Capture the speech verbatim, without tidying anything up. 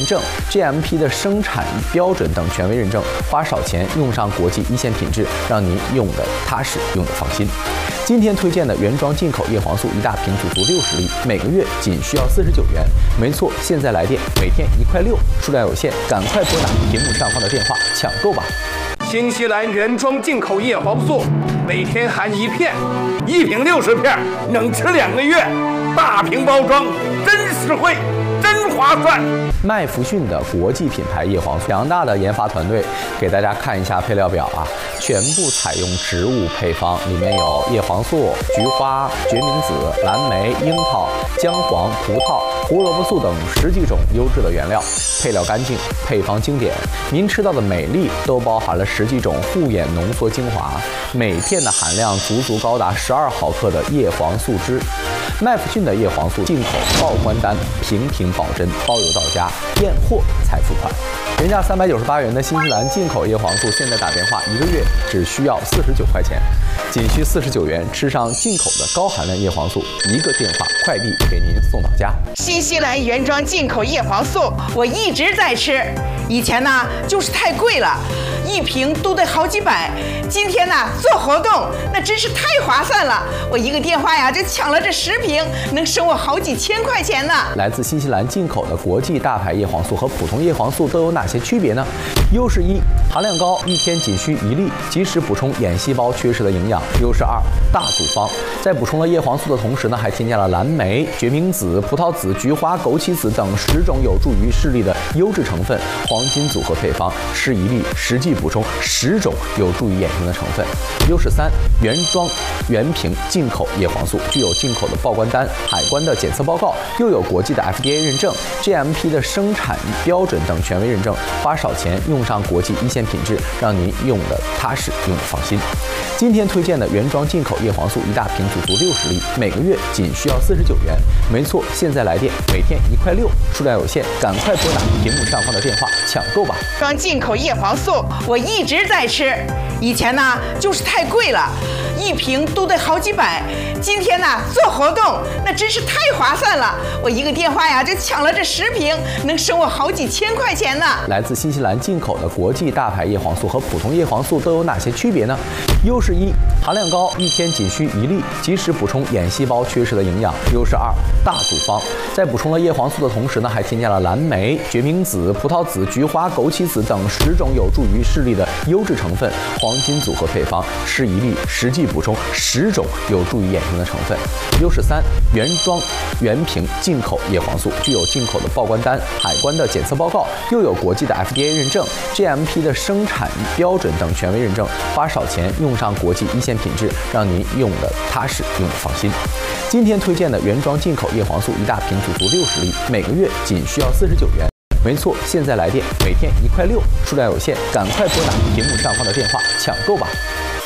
证 G M P 的生产标准等权威认证，花少钱用上国际一线品质，让您用的踏实，用的放心。今天推荐的原装进口叶黄素一大瓶，足足六十粒，每个月仅需要四十九元。没错，现在来电，每天一块六，数量有限，赶快拨打屏幕上方的电话抢购吧。 新西兰原装进口叶黄素，每天含一片，一瓶六十片，能吃两个月。大瓶包装，真实惠，真划算。 麦弗逊的国际品牌叶黄素，强大的研发团队给大家看一下配料表啊，全部采用植物配方，里面有叶黄素、菊花、决明子、蓝莓、樱桃、姜黄、葡萄、胡萝卜素等十几种优质的原料，配料干净，配方经典。您吃到的每粒都包含了十几种护眼浓缩精华，每片的含量足足高达十二毫克的叶黄素汁。麦弗逊的叶黄素进口报关单，平平保真，包邮到家，验货才付款。原价三百九十八元的新西兰进口叶黄素，现在打电话一个月只需要四十九块钱，仅需四十九元吃上进口的高含量叶黄素，一个电话快递给您送到家。 新西兰原装进口叶黄素，我一直在吃，以前呢就是太贵了，一瓶都得好几百。今天呢做活动，那真是太划算了，我一个电话呀就抢了这十瓶，能省我好几千块钱呢。 来自新西兰进口的国际大牌叶黄素和普通叶黄素都有哪些区别呢？优势一，含量高，一天仅需一粒，及时补充眼细胞缺失的营养。优势二，大组方，在补充了叶黄素的同时呢，还添加了蓝莓、决明子、葡萄籽、菊花、枸杞子等十种有助于视力的优质成分，黄金组合配方，吃一粒实际补充十种有助于眼睛的成分。优势三，原装原瓶进口叶黄素，具有进口的报关单、海关的检测报告，又有国际的 F D A 认证、G M P 的生产标准等权威认证，花少钱用上国际一线品质，让您用的踏实，用的放心。今天推荐的原装进口叶黄素一大瓶，足足六十粒，每个月仅需要四十九元。没错，现在来电，每天一块六，数量有限，赶快拨打屏幕上方的电话抢购吧。 装进口叶黄素，我一直在吃，以前呢就是太贵了，一瓶都得好几百。今天呢做活动，那真是太划算了，我一个电话呀就抢了这十瓶，能省我好几千块钱呢。 来自新西兰进口的国际大牌叶黄素和普通叶黄素都有哪些区别呢？优势一，含量高，一天仅需一粒，及时补充眼细胞缺失的营养。优势二，大组方，在补充了叶黄素的同时呢，还添加了蓝莓、决明子、葡萄籽、菊花、枸杞子等十种有助于视力的优质成分，黄金组合配方，吃一粒实际补充十种有助于眼睛的成分。优势三，原装原瓶进口叶黄素，具有进口的报关单、海关的检测报告，又有国际的 F D A 认证、G M P 的生产标准等权威认证，花少钱用上国际一线品质，让您用的踏实，用的放心。今天推荐的原装进口叶黄素一大瓶，足足六十粒，每个月仅需要四十九元。没错，现在来电，每天一块六，数量有限，赶快拨打屏幕上方的电话抢购吧。